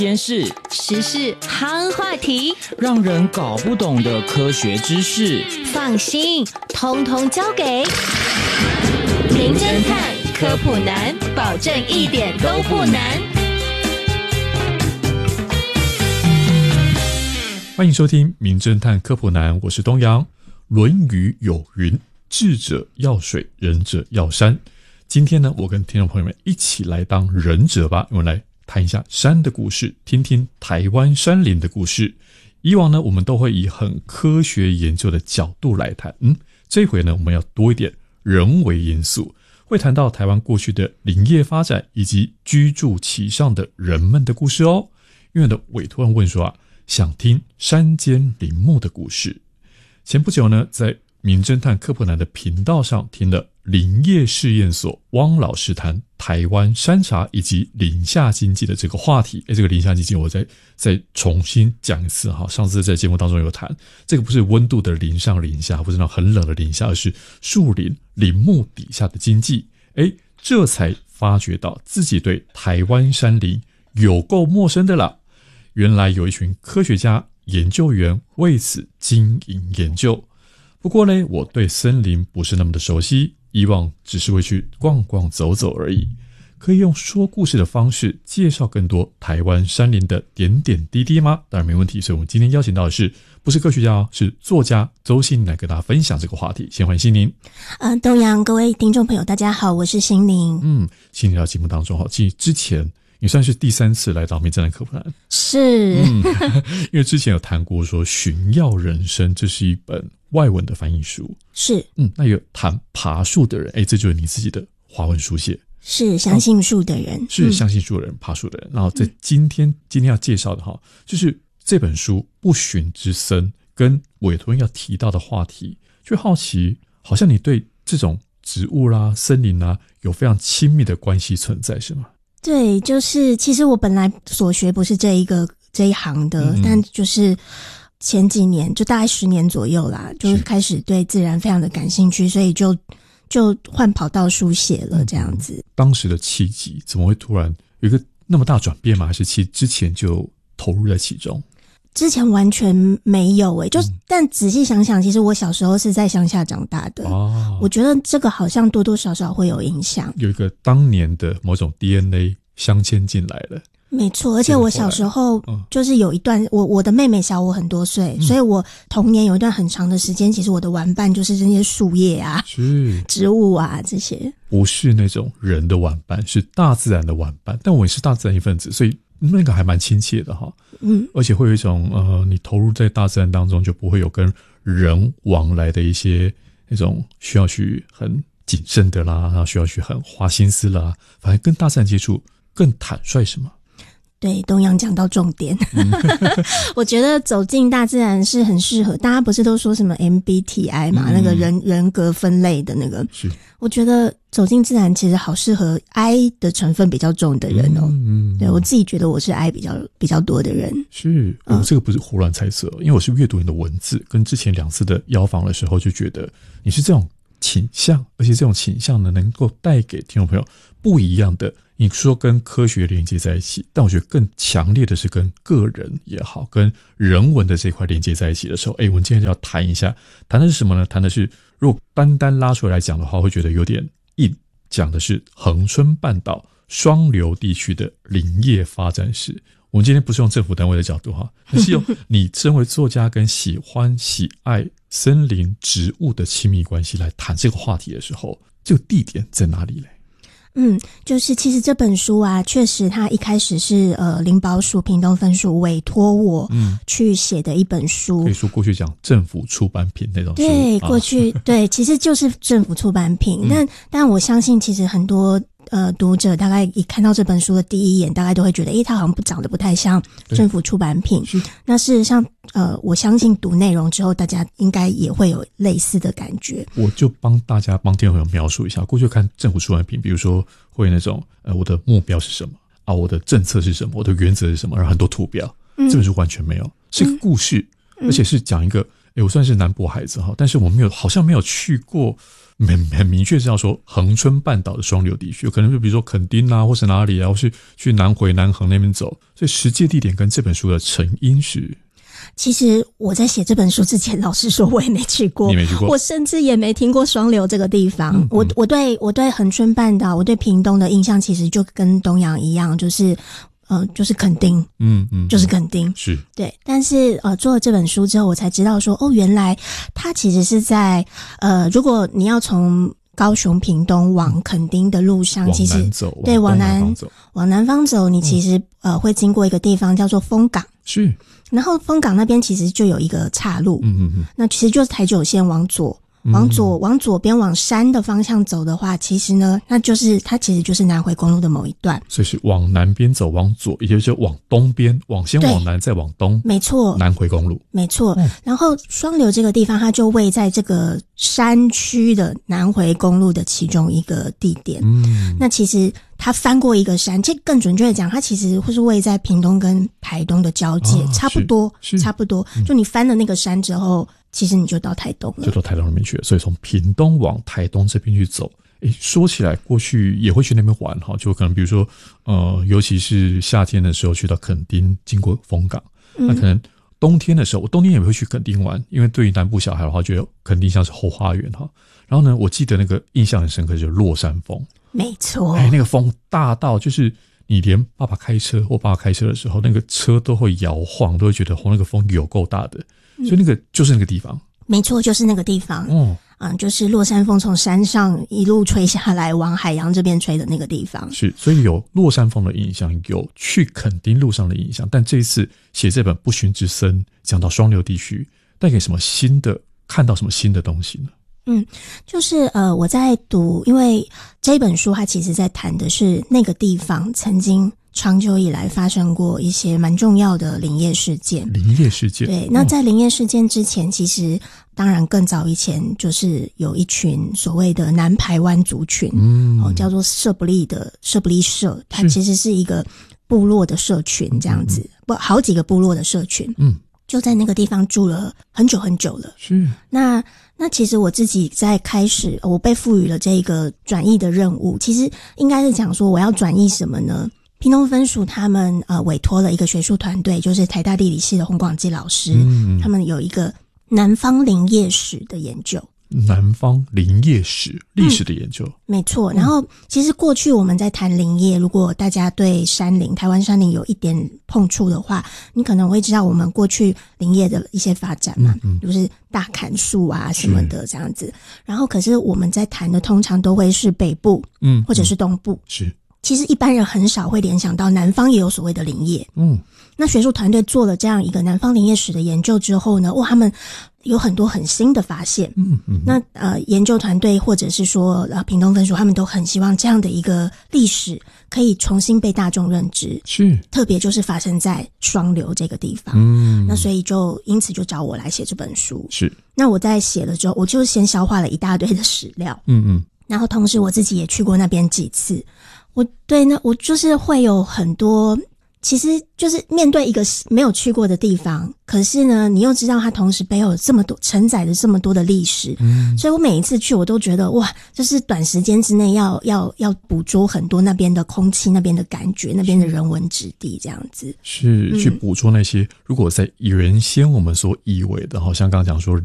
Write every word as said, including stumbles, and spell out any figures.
天事、 时事夯话题， 让人搞不懂的科学知识， 放心，通通交给名侦探科普男，保证一点都不难。 欢迎收听名侦探科普男，我是东阳。论语有云，智者要水，仁者要山。今天呢，我跟听众朋友们一起来当仁者吧，我们来谈一下山的故事，听听台湾山林的故事。以往呢，我们都会以很科学研究的角度来谈，嗯，这一回呢，我们要多一点人为因素，会谈到台湾过去的林业发展以及居住其上的人们的故事哦。因为的委托人问说啊，想听山间林木的故事。前不久呢，在名侦探科普男的频道上听了林业试验所汪老师谈台湾山茶以及林下经济的这个话题。诶，这个林下经济我再再重新讲一次哈，上次在节目当中有谈，这个不是温度的林上林下，不是那种很冷的林下，而是树林林木底下的经济。诶，这才发觉到自己对台湾山林有够陌生的啦。原来有一群科学家研究员为此经营研究。不过呢，我对森林不是那么的熟悉，以往只是会去逛逛走走而已。可以用说故事的方式介绍更多台湾山林的点点滴滴吗？当然没问题。所以我们今天邀请到的是不是科学家哦，是作家周心宁来跟大家分享这个话题。先欢迎心宁。 呃，东阳各位听众朋友大家好，我是心宁。 嗯，心宁到节目当中其实之前你算是第三次来到名侦探科普男。 是、 嗯、因为之前有谈过说寻药人生，这是一本外文的翻译书。是，嗯，那有谈爬树的人，诶，这就是你自己的华文书写。 是相信树的人、哦、 是相信树的人、嗯、爬树的人。然后在今天、嗯、今天要介绍的哈，就是这本书不寻之森跟委托人要提到的话题，就好奇好像你对这种植物啦、森林啦有非常亲密的关系存在，是吗？ 对，就是其实我本来所学不是这一个这一行的、嗯、但就是前几年就大概十年左右啦，就开始对自然非常的感兴趣，所以就就换跑道书写了这样子、嗯、 当时的契机怎么会突然有一个那么大转变吗？还是其实之前就投入在其中？ 之前完全没有诶、欸，就、嗯、但仔细想想，其实我小时候是在乡下长大的、哦、我觉得这个好像多多少少会有影响， 有一个当年的某种 D N A 镶嵌进来了。 没错，而且我小时候就是有一段，我我的妹妹小我很多岁、嗯，所以我童年有一段很长的时间，其实我的玩伴就是这些树叶啊、是植物啊这些， 不是那种人的玩伴，是大自然的玩伴。但我也是大自然一份子，所以那个还蛮亲切的哈。嗯，而且会有一种呃，你投入在大自然当中，就不会有跟人往来的一些那种需要去很谨慎的啦，然后需要去很花心思啦，反正跟大自然接触更坦率，是吗？ 对，东阳讲到重点、嗯、我觉得走进大自然是很适合，大家不是都说什么 M B T I 嘛、嗯、那个人人格分类的那个，是我觉得走进自然其实好适合 I 的成分比较重的人哦。嗯，对，我自己觉得我是 I 比较比较多的人。 是，我、哦、这个不是胡乱猜测，因为我是阅读你的文字，跟之前两次的邀访的时候就觉得你是这种倾向，而且这种倾向呢能够带给听众朋友不一样的，你说跟科学连接在一起，但我觉得更强烈的是跟个人也好，跟人文的这块连接在一起的时候，诶，我们今天就要谈一下，谈的是什么呢？谈的是如果单单拉出来讲的话，会觉得有点硬，讲的是恒春半岛双流地区的林业发展史。我们今天不是用政府单位的角度哈，而是用你身为作家跟喜欢喜爱森林植物的亲密关系来谈这个话题的时候，这个地点在哪里嘞？ 嗯，就是其实这本书啊，确实它一开始是呃林保署屏东分署委托我嗯去写的一本书， 可以说过去讲政府出版品那种书， 对，过去、啊、对，其实就是政府出版品，嗯、但但我相信其实很多呃读者大概一看到这本书的第一眼，大概都会觉得，诶，它好像不长得不太像政府出版品。那事实上，呃，我相信读内容之后，大家应该也会有类似的感觉。 我就帮大家帮听众朋友描述一下，过去看政府出版品，比如说会那种呃，我的目标是什么啊，我的政策是什么，我的原则是什么，然后很多图表。嗯、这本书完全没有，是个故事，嗯、而且是讲一个，诶，我算是南部孩子哈，但是我没有，好像没有去过很很明确是要说恒春半岛的双流地区，有可能就比如说垦丁啊，或是哪里啊，或是去南回南横那边走，所以实际地点跟这本书的成因是。 其实我在写这本书之前，老实说我也没去过， 你没去过， 我甚至也没听过双流这个地方。嗯嗯我我对我对恒春半岛，我对屏东的印象其实就跟东洋一样，就是呃就是垦丁，嗯嗯，就是垦丁， 是对。但是呃做了这本书之后，我才知道说，哦，原来它其实是在呃，如果你要从高雄屏东往垦丁的路上，其实对往南往南方走，你其实、嗯、呃会经过一个地方叫做丰港， 是。 然后丰港那边其实就有一个岔路， 嗯嗯嗯， 那其实就是台九线往左，往左往左边往山的方向走的话，其实呢，那就是它其实就是南回公路的某一段， 所以是往南边走往左，也就是往东边，往先往南再往东， 没错， 南回公路， 没错。嗯、然后双流这个地方，它就位在这个山区的南回公路的其中一个地点。嗯，那其实它翻过一个山，这更准确的讲，它其实会是位在屏东跟台东的交界，啊、差不多，差不多。嗯、就你翻了那个山之后，其实你就到台东了， 就到台东那边去了。所以从屏东往台东这边去走，诶，说起来过去也会去那边玩哈，就可能比如说，呃，尤其是夏天的时候去到垦丁，经过丰港，嗯、那可能冬天的时候，我冬天也会去垦丁玩，因为对于南部小孩的话，觉得垦丁像是后花园哈。然后呢，我记得那个印象很深刻，就是落山风。 没错， 哎，那个风大到就是你连爸爸开车或爸爸开车的时候，那个车都会摇晃，都会觉得那个风有够大的，嗯、所以那个就是那个地方。 没错，就是那个地方。哦，嗯，就是落山风从山上一路吹下来，往海洋这边吹的那个地方。 是，所以有落山风的印象，有去垦丁路上的印象，但这一次写这本《不寻之森》，讲到双流地区，带给什么新的，看到什么新的东西呢？ 嗯，就是呃，我在读，因为这本书它其实在谈的是那个地方曾经长久以来发生过一些蛮重要的林业事件。 林业事件， 对。那在林业事件之前，其实当然更早以前，就是有一群所谓的南排湾族群，嗯，哦，叫做社不利的社不利社，它其实是一个部落的社群，这样子，嗯、不，好几个部落的社群，嗯。就在那个地方住了很久很久了。 是。 那那其实我自己在开始，我被赋予了这个转译的任务。其实应该是讲说，我要转译什么呢？屏东分署他们呃委托了一个学术团队，就是台大地理系的洪广基老师，嗯、他们有一个南方林业史的研究。 南方林业史历史的研究、嗯、 没错。然后其实过去我们在谈林业，如果大家对山林台湾山林有一点碰触的话，你可能会知道我们过去林业的一些发展嘛，嗯嗯就是大砍树啊什么的这样子。然后可是我们在谈的通常都会是北部嗯或者是东部， 是其实一般人很少会联想到南方也有所谓的林业。嗯，那学术团队做了这样一个南方林业史的研究之后呢，哇，他们有很多很新的发现。嗯嗯，那呃，研究团队或者是说呃屏东分署，他们都很希望这样的一个历史可以重新被大众认知。 是， 特别就是发生在双流这个地方。嗯，那所以就因此就找我来写这本书。 是， 那我在写了之后，我就先消化了一大堆的史料。 嗯嗯， 然后同时我自己也去过那边几次。我对那我就是会有很多。其实就是面对一个没有去过的地方，可是呢，你又知道它同时背后有这么多承载着这么多的历史，嗯，所以我每一次去，我都觉得哇，就是短时间之内要要要捕捉很多那边的空气、那边的感觉、那边的人文质地，这样子是去捕捉那些、嗯、如果在原先我们所以为的，好像刚刚讲说